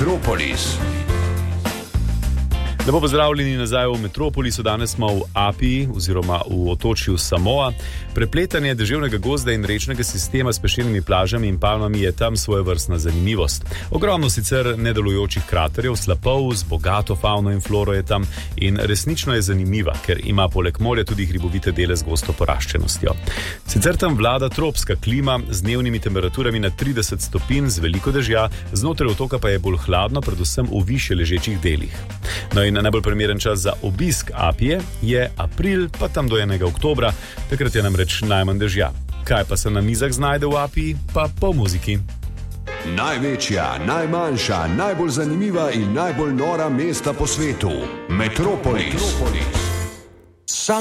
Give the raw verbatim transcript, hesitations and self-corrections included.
Metropolis. Lepo pozdravljeni nazaj v Metropolisu. Danes smo v Apii oziroma v otočju Samoa. Prepletanje deževnega gozda in rečnega sistema s pešenimi plažami in palmami je tam svojevrstna zanimivost. Ogromno sicer nedelujočih kraterjev, slapov z bogato fauno in floro je tam in resnično je zanimiva, ker ima poleg morja tudi hribovite dele z gosto poraščenostjo. Sicer tam vlada tropska klima z dnevnimi temperaturami na trideset stopinj z veliko dežja, znotraj otoka pa je bolj hladno, predvsem v višje ležečih delih. No in najbolj primeren čas za obisk Apije je april, pa tam do enega oktobra, takrat je namreč najmanj dežja. Kaj pa se na mizah znajde v Apiji, pa po muziki. Največja, najmanjša, najbolj zanimiva in najbolj nora mesta po svetu. Metropolis. Metropolis.